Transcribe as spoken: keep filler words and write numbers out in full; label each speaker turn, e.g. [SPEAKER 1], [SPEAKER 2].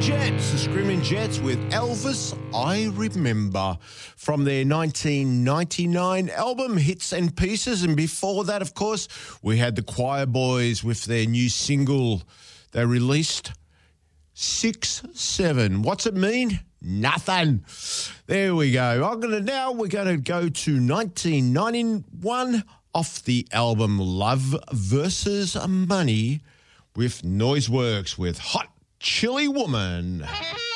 [SPEAKER 1] Jets, the Screaming Jets with Elvis, I Remember, from their nineteen ninety-nine album Hits and Pieces. And before that, of course, we had the Choir Boys with their new single they released, six seven. What's it mean? Nothing. There we go. I'm gonna now we're going to go to nineteen ninety-one off the album Love versus Money with Noiseworks with Hot Chili Woman.